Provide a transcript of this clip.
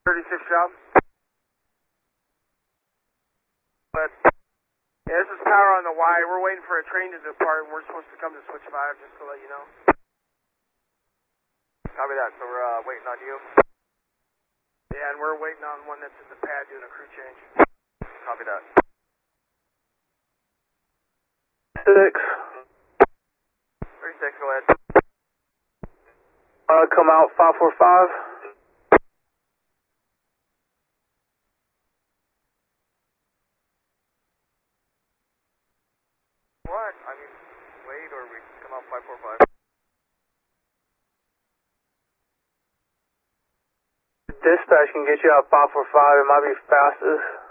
36 job. But, yeah, this is power on the Y. We're waiting for a train to depart, and we're supposed to come to switch 5, just to let you know. Copy that, so we're waiting on you. Yeah, and we're waiting on one that's in the pad doing a crew change. Copy that. 6. 36, go ahead. Come out 545. What? I mean, wait, or we come out 545. Dispatch can get you out 545. It might be fastest.